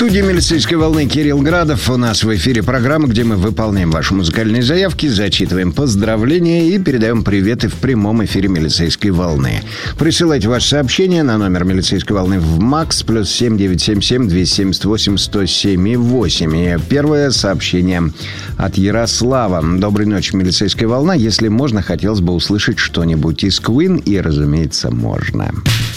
студии «Милицейской волны» Кирилл Градов. У нас в эфире программа, где мы выполняем ваши музыкальные заявки, зачитываем поздравления и передаем приветы в прямом эфире «Милицейской волны». Присылайте ваши сообщения на номер «Милицейской волны» в МАКС +7 977 278 107 8. И первое сообщение от Ярослава. Доброй ночи, «Милицейская волна». Если можно, хотелось бы услышать что-нибудь из Queen, и, разумеется, можно.